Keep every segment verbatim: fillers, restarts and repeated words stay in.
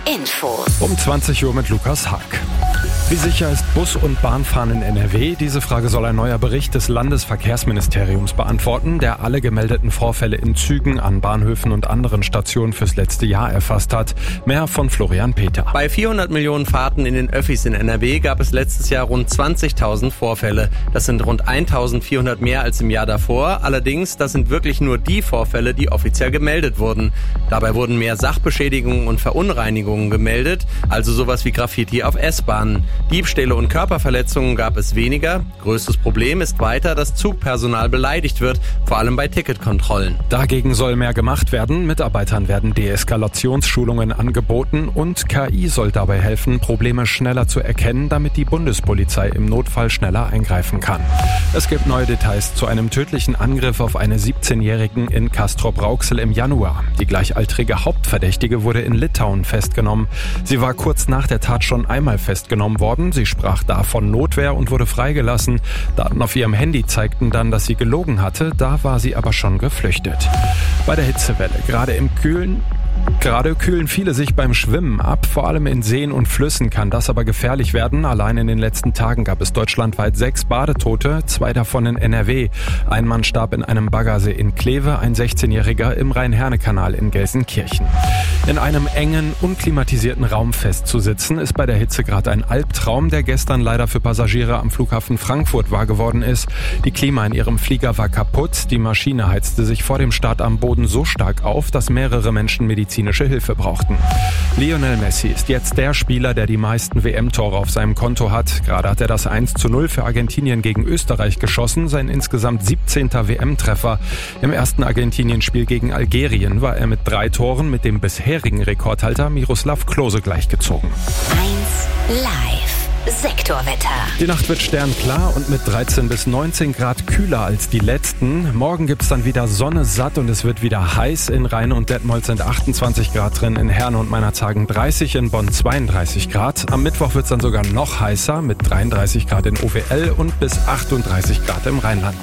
Infos. Um zwanzig Uhr mit Lukas Haag. Wie sicher ist Bus- und Bahnfahren in N R W? Diese Frage soll ein neuer Bericht des Landesverkehrsministeriums beantworten, der alle gemeldeten Vorfälle in Zügen, an Bahnhöfen und anderen Stationen fürs letzte Jahr erfasst hat. Mehr von Florian Peter. Bei vierhundert Millionen Fahrten in den Öffis in N R W gab es letztes Jahr rund zwanzigtausend Vorfälle. Das sind rund eintausendvierhundert mehr als im Jahr davor. Allerdings, das sind wirklich nur die Vorfälle, die offiziell gemeldet wurden. Dabei wurden mehr Sachbeschädigungen und Verunreinigungen gemeldet, also sowas wie Graffiti auf S-Bahnen. Diebstähle und Körperverletzungen gab es weniger. Größtes Problem ist weiter, dass Zugpersonal beleidigt wird, vor allem bei Ticketkontrollen. Dagegen soll mehr gemacht werden. Mitarbeitern werden Deeskalationsschulungen angeboten und K I soll dabei helfen, Probleme schneller zu erkennen, damit die Bundespolizei im Notfall schneller eingreifen kann. Es gibt neue Details zu einem tödlichen Angriff auf eine siebzehnjährigen in Castrop-Rauxel im Januar. Die gleichaltrige Hauptverdächtige wurde in Litauen festgenommen. Sie war kurz nach der Tat schon einmal festgenommen worden. Sie sprach da von Notwehr und wurde freigelassen. Daten auf ihrem Handy zeigten dann, dass sie gelogen hatte. Da war sie aber schon geflüchtet. Bei der Hitzewelle, gerade im Kühlen, Gerade kühlen viele sich beim Schwimmen ab. Vor allem in Seen und Flüssen kann das aber gefährlich werden. Allein in den letzten Tagen gab es deutschlandweit sechs Badetote, zwei davon in N R W. Ein Mann starb in einem Baggersee in Kleve, ein sechzehnjähriger im Rhein-Herne-Kanal in Gelsenkirchen. In einem engen, unklimatisierten Raum festzusitzen, ist bei der Hitze gerade ein Albtraum, der gestern leider für Passagiere am Flughafen Frankfurt wahr geworden ist. Die Klima in ihrem Flieger war kaputt. Die Maschine heizte sich vor dem Start am Boden so stark auf, dass mehrere Menschen medizinische Hilfe brauchten. Lionel Messi ist jetzt der Spieler, der die meisten W M-Tore auf seinem Konto hat. Gerade hat er das eins zu null für Argentinien gegen Österreich geschossen, sein insgesamt siebzehnter W M-Treffer. Im ersten Argentinien-Spiel gegen Algerien war er mit drei Toren mit dem bisherigen Rekordhalter Miroslav Klose gleichgezogen. eins Live. Sektorwetter. Die Nacht wird sternklar und mit dreizehn bis neunzehn Grad kühler als die letzten. Morgen gibt's dann wieder Sonne satt und es wird wieder heiß. In Rheine und Detmold sind achtundzwanzig Grad drin, in Herne und Meinerzhagen dreißig, in Bonn zweiunddreißig Grad. Am Mittwoch wird's dann sogar noch heißer mit dreiunddreißig Grad in O W L und bis achtunddreißig Grad im Rheinland.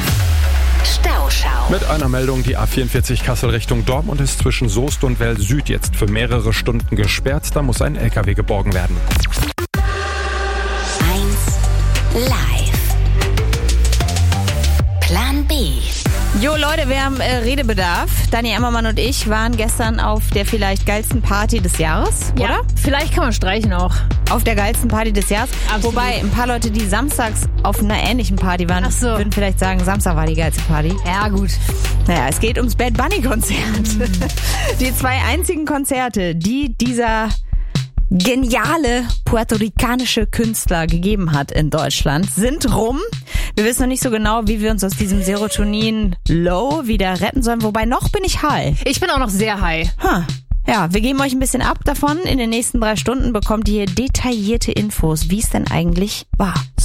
Stauschau. Mit einer Meldung, die A vierundvierzig Kassel Richtung Dortmund ist zwischen Soest und Well Süd jetzt für mehrere Stunden gesperrt. Da muss ein L K W geborgen werden. Live. Plan B. Jo Leute, wir haben äh, Redebedarf. Dani Emmermann und ich waren gestern auf der vielleicht geilsten Party des Jahres, ja, oder? Vielleicht kann man streichen auch. Auf der geilsten Party des Jahres. Absolut. Wobei ein paar Leute, die samstags auf einer ähnlichen Party waren, Ach so. würden vielleicht sagen, Samstag war die geilste Party. Ja, gut. Naja, es geht ums Bad Bunny Konzert. Die zwei einzigen Konzerte, die dieser geniale puerto-ricanische Künstler gegeben hat in Deutschland, sind rum. Wir wissen noch nicht so genau, wie wir uns aus diesem Serotonin-Low wieder retten sollen. Wobei, noch bin ich high. Ich bin auch noch sehr high. Huh. Ja, wir geben euch ein bisschen ab davon. In den nächsten drei Stunden bekommt ihr detaillierte Infos, wie es denn eigentlich war.